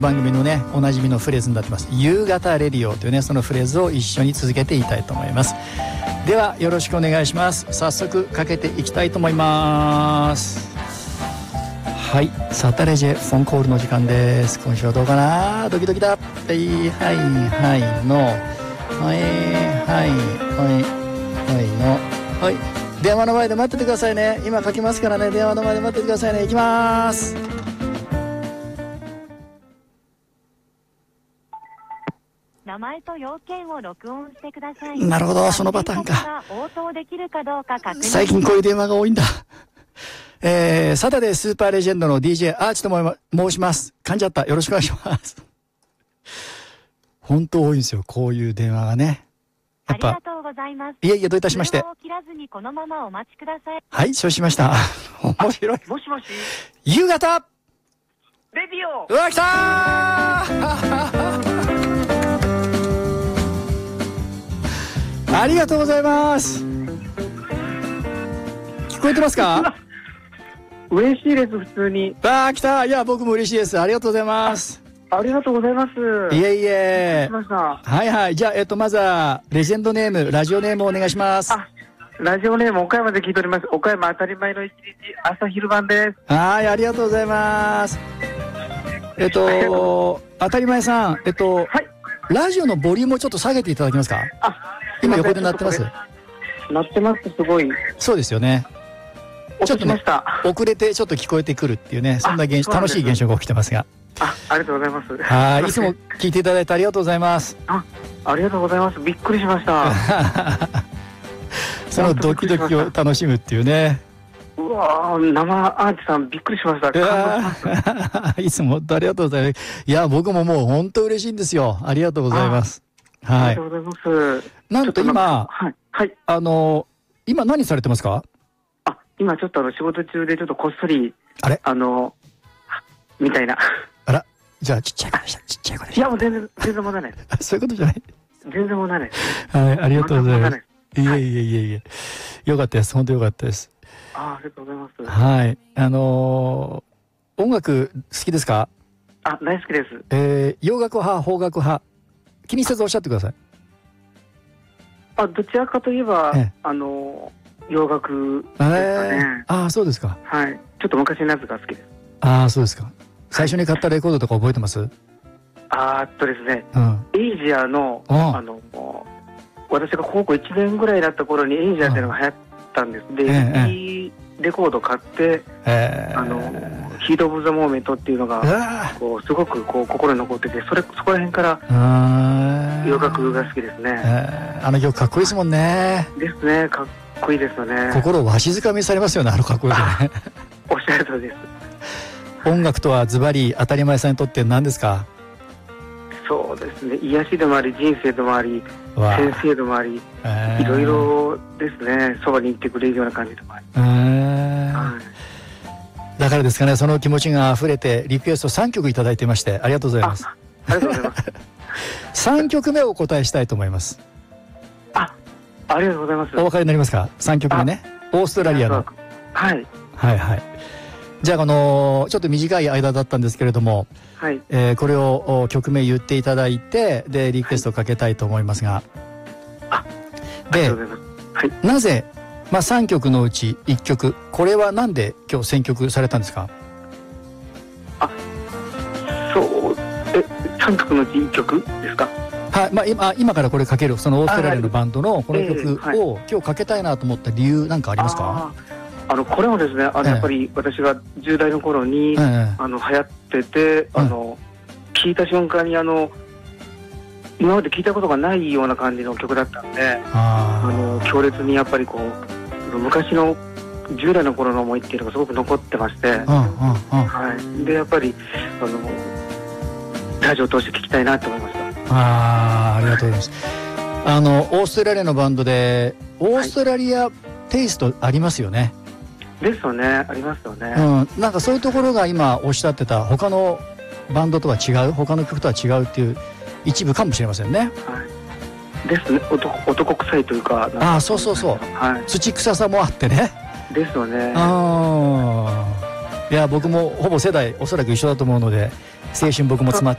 番組のねおなじみのフレーズになってます。夕方レディオというねそのフレーズを一緒に続けて言いたいと思います。ではよろしくお願いします。早速かけていきたいと思います。はい、サタレジェフォンコールの時間です。今週はどうかな、ドキドキだ。はいはいはいのはいはいはいのはい、電話の前で待っててくださいね。今書きますからね、電話の前で待っててくださいね。いきます。 名前と要件を録音してください。 なるほど、そのパターンか。 応答できるかどうか確認。 最近こういう電話が多いんだ。サタデースーパーレジェンドの DJ アーチと申します。噛んじゃった。よろしくお願いします。本当多いんですよ、こういう電話がね。やっぱありがとうございます。 いえいえ、どういたしまして。 電話を切らずにこのままお待ちください。 はい、承知しました。面白い。 もしもし、 夕方レディオ。 うわ、来たーありがとうございます。聞こえてますか？ 嬉しいです、普通に。 あー、来た。いや、僕も嬉しいです。ありがとうございます。 ありがとうございます。 いえいえ。 しました。 はいはい。じゃあ、まずは、レジェンドネーム、ラジオネームをお願いします。 ラジオネーム、岡山で聞いております。岡山当たり前の一日、朝昼晩です。 はい、ありがとうございます。当たり前さん、はい、ラジオのボリュームをちょっと下げていただけますか？今横で鳴ってます？ 鳴ってます、すごい。 そうですよね。ちょっとね、遅れてちょっと聞こえてくるっていうね、そんな楽しい現象が起きてますが。 ありがとうございます。 はい、いつも聞いていただいてありがとうございます。 ありがとうございます。びっくりしました。 そのドキドキを楽しむっていうね。 うわー、生アーチさんびっくりしました。 いつもありがとうございます。いや、僕ももう本当嬉しいんですよ。ありがとうございます。はい。 ありがとうございます。 なんと今、 はい。 今何されてますか？ 今ちょっと仕事中でちょっとこっそり、みたいな。 あら、じゃあちっちゃい子でした。ちっちゃい子でした。 いや、もう全然問題ない。 そういうことじゃない。 全然問題ない。 はい、ありがとうございます。いえ。よかったです。本当よかったです。 ありがとうございます。 はい。音楽好きですか？ 大好きです。 洋楽派、邦楽派。気にせずおっしゃってください。 どちらかといえば、洋楽ですかね。 そうですか。 はい。ちょっと昔のやつが好きです。 そうですか。最初に買ったレコードとか覚えてます？ ですね、エイジアの、私が高校1年ぐらいだった頃にエイジアっていうのが流行ったんです。で、いいレコード買って、ヒート・オブ・ザ・モーメントっていうのが、すごく心に残ってて、そこら辺から洋楽が好きですね。 あの曲かっこいいですもんね。 ですね、かっこいいですよね。 心をわしづかみにされますよね、かっこよくね。 おっしゃる通りです。 音楽とはズバリ当たり前さんにとって何ですか？ そうですね、癒しでもあり、人生でもあり、先生でもあり、いろいろですね、そばにいてくれるような感じでもあり。 だからですかね、その気持ちが溢れてリクエスト3曲いただいてまして、ありがとうございます。 ありがとうございます。 3曲目をお答えしたいと思います。 ありがとうございます。 お分かりになりますか？3曲目ね、オーストラリアの。 はい。 じゃあちょっと短い間だったんですけれども、これを曲名言っていただいて、でリクエストをかけたいと思いますが、で、なぜ、3曲のうち1曲、これはなんで今日選曲されたんですか ？3曲のうち1曲ですか？ はい、今からこれかけるそのオーストラリアのバンドのこの曲を今日かけたいなと思った理由なんかありますか？ これもですね、やっぱり私が10代の頃に、流行ってて、聞いた瞬間に今まで聞いたことがないような感じの曲だったんで、強烈にやっぱり昔の10代の頃の思いっていうのがすごく残ってまして、でやっぱりラジオを通して聞きたいなと思いました。 ありがとうございます。オーストラリアのバンドでオーストラリアテイストありますよね。 ですよね、ありますよね。 なんかそういうところが今おっしゃってた他のバンドとは違う、他の曲とは違うっていう一部かもしれませんね。 ですね、男臭いというか。 そう、土臭さもあってね。 ですよね。 いや僕もほぼ世代おそらく一緒だと思うので、青春僕も詰まっ